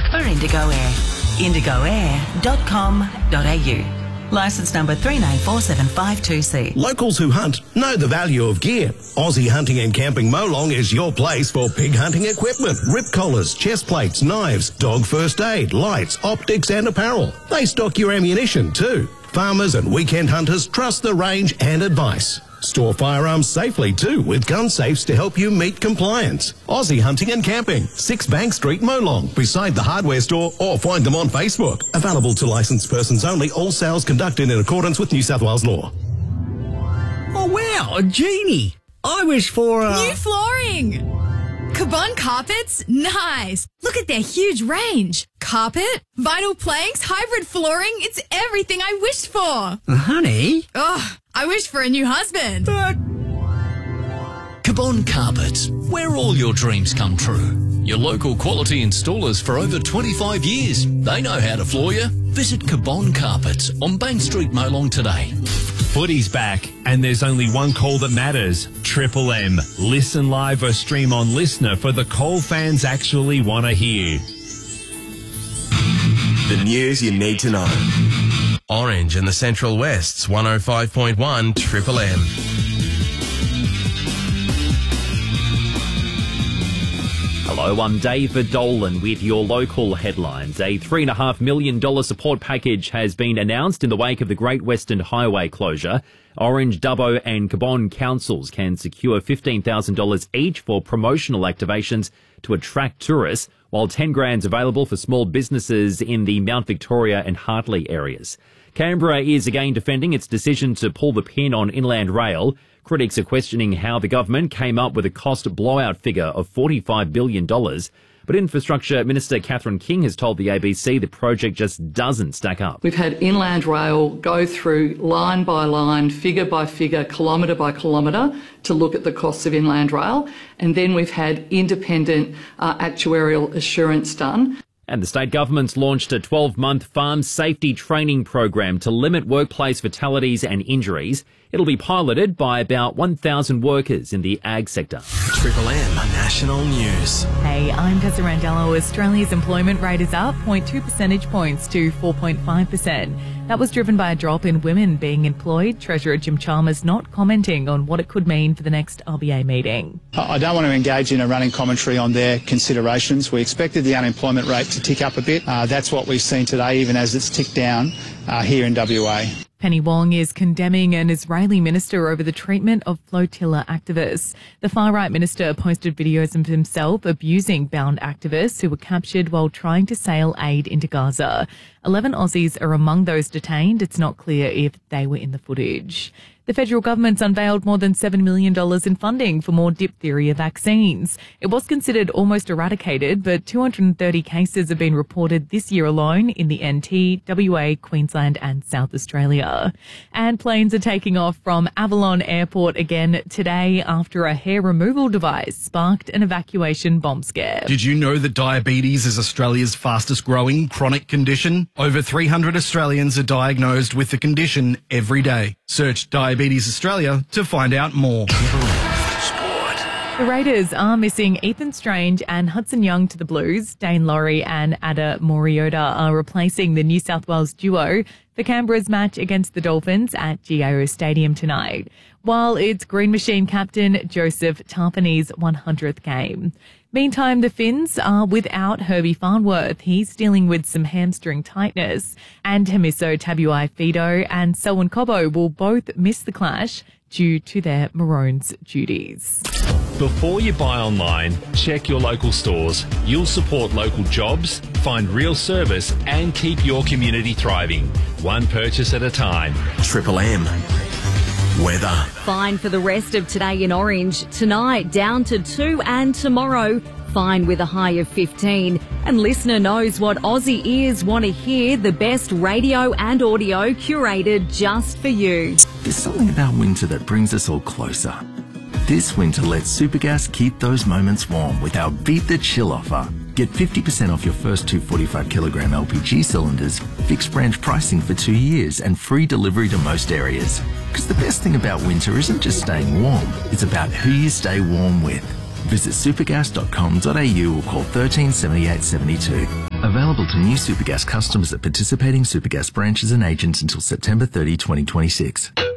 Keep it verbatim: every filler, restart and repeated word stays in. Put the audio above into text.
for Indigo Air. indigo air dot com dot a u. Licence number three nine four seven five two C. Locals who hunt know the value of gear. Aussie Hunting and Camping Molong is your place for pig hunting equipment, rip collars, chest plates, knives, dog first aid, lights, optics and apparel. They stock your ammunition too. Farmers and weekend hunters trust the range and advice. Store firearms safely too with gun safes to help you meet compliance. Aussie Hunting and Camping, six Bank Street, Molong, beside the hardware store, or find them on Facebook. Available to licensed persons only. All sales conducted in accordance with New South Wales law. Oh wow, a genie! I wish for a... New flooring! Cabon Carpets? Nice! Look at their huge range. Carpet, vinyl planks, hybrid flooring. It's everything I wished for. Honey? Oh, I wished for a new husband. But... Cabon Carpets, where all your dreams come true. Your local quality installers for over twenty-five years. They know how to floor you. Visit Cabon Carpets on Bank Street, Molong today. Footy's back, and there's only one call that matters. Triple M. Listen live or stream on Listener for the call fans actually want to hear. The news you need to know. Orange in the Central West's one oh five point one Triple M. Hello, I'm David Dolan with your local headlines. A three point five million dollars support package has been announced in the wake of the Great Western Highway closure. Orange, Dubbo and Cabon councils can secure fifteen thousand dollars each for promotional activations to attract tourists, while ten grand's available for small businesses in the Mount Victoria and Hartley areas. Canberra is again defending its decision to pull the pin on Inland Rail. Critics are questioning how the government came up with a cost blowout figure of forty-five billion dollars. But Infrastructure Minister Catherine King has told the A B C the project just doesn't stack up. We've had Inland Rail go through line by line, figure by figure, kilometre by kilometre to look at the costs of Inland Rail. And then we've had independent uh, actuarial assurance done. And the state government's launched a twelve-month farm safety training program to limit workplace fatalities and injuries. It'll be piloted by about one thousand workers in the ag sector. Triple M National News. Hey, I'm Tessa Randello. Australia's employment rate is up zero point two percentage points to four point five percent. That was driven by a drop in women being employed. Treasurer Jim Chalmers not commenting on what it could mean for the next R B A meeting. I don't want to engage in a running commentary on their considerations. We expected the unemployment rate to tick up a bit. Uh, that's what we've seen today, even as it's ticked down uh, here in W A. Penny Wong is condemning an Israeli minister over the treatment of flotilla activists. The far-right minister posted videos of himself abusing bound activists who were captured while trying to sail aid into Gaza. Eleven Aussies are among those detained. It's not clear if they were in the footage. The federal government's unveiled more than seven million dollars in funding for more diphtheria vaccines. It was considered almost eradicated, but two hundred thirty cases have been reported this year alone in the N T, W A, Queensland and South Australia. And planes are taking off from Avalon Airport again today after a hair removal device sparked an evacuation bomb scare. Did you know that diabetes is Australia's fastest growing chronic condition? Over three hundred Australians are diagnosed with the condition every day. Search Diabetes Australia to find out more. The Raiders are missing Ethan Strange and Hudson Young to the Blues. Dane Laurie and Ada Moriota are replacing the New South Wales duo for Canberra's match against the Dolphins at G A O Stadium tonight, while it's Green Machine captain Joseph Tarpaney's one hundredth game. Meantime, the Finns are without Herbie Farnworth. He's dealing with some hamstring tightness. And Hamiso Tabuai-Fidow and Selwyn Cobbo will both miss the clash due to their Maroons duties. Before you buy online, check your local stores. You'll support local jobs, find real service and keep your community thriving. One purchase at a time. Triple M. Weather. Fine for the rest of today in Orange. Tonight down to two and tomorrow fine with a high of fifteen. And Listener knows what Aussie ears want to hear, the best radio and audio curated just for you. There's something about winter that brings us all closer. This winter, let Supergas keep those moments warm with our Beat the Chill offer. Get fifty percent off your first two forty-five kilogram L P G cylinders, fixed branch pricing for two years and free delivery to most areas. Because the best thing about winter isn't just staying warm, it's about who you stay warm with. Visit supergas dot com dot a u or call one three seven eight seven two. Available to new Supergas customers at participating Supergas branches and agents until September thirtieth, twenty twenty-six.